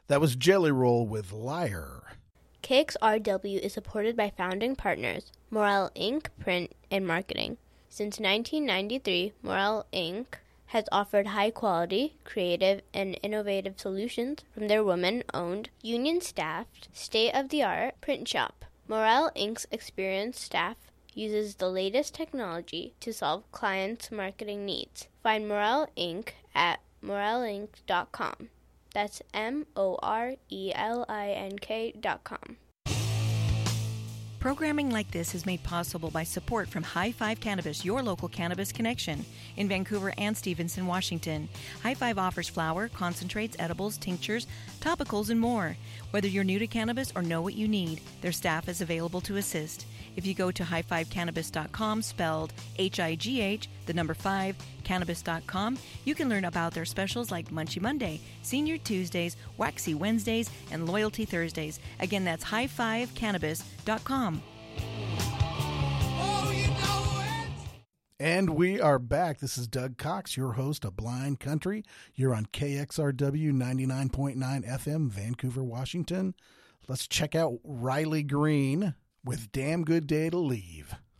That was Jelly Roll with Liar. KXRW is supported by founding partners, Morel Inc. Print and Marketing. Since 1993, Morel Inc. has offered high-quality, creative, and innovative solutions from their women-owned, union-staffed, state-of-the-art print shop. Morel Inc.'s experienced staff uses the latest technology to solve clients' marketing needs. Find Morel Inc. at morelinc.com. That's MORELINK.com. Programming like this is made possible by support from High Five Cannabis, your local cannabis connection, in Vancouver and Stevenson, Washington. High Five offers flower, concentrates, edibles, tinctures, topicals, and more. Whether you're new to cannabis or know what you need, their staff is available to assist. If you go to highfivecannabis.com, spelled HIGH, the number 5, cannabis.com, you can learn about their specials like Munchie Monday, Senior Tuesdays, Waxy Wednesdays, and Loyalty Thursdays. Again, that's highfivecannabis.com. And we are back. This is Doug Cox, your host of Blind Country. You're on KXRW 99.9 FM, Vancouver, Washington. Let's check out Riley Green with Damn Good Day to Leave.